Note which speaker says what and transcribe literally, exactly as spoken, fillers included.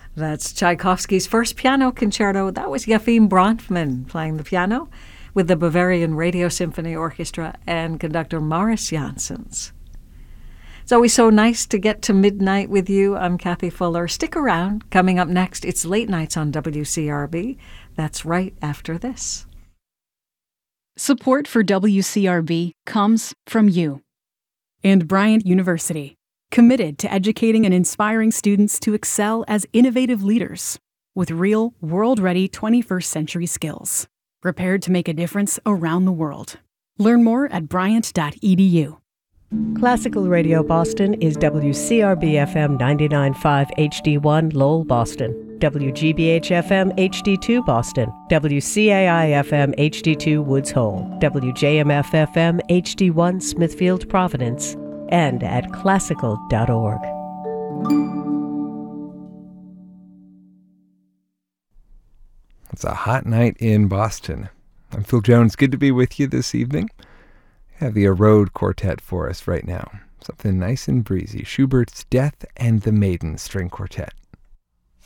Speaker 1: That's Tchaikovsky's first piano concerto. That was Yefim Bronfman playing the piano with the Bavarian Radio Symphony Orchestra and conductor Maurice Janssens. It's always so nice to get to midnight with you. I'm Kathy Fuller. Stick around. Coming up next, it's Late Nights on W C R B. That's right after this.
Speaker 2: Support for W C R B comes from you and Bryant University, committed to educating and inspiring students to excel as innovative leaders with real, world-ready twenty-first century skills, prepared to make a difference around the world. Learn more at bryant dot e d u.
Speaker 3: Classical Radio Boston is W C R B F M ninety-nine point five H D one Lowell, Boston, W G B H F M H D two Boston, W C A I F M H D two Woods Hole, W J M F F M H D one Smithfield, Providence, and at classical dot org.
Speaker 4: It's a hot night in Boston. I'm Phil Jones. Good to be with you this evening. I have the Erode Quartet for us right now. Something nice and breezy. Schubert's Death and the Maiden String Quartet.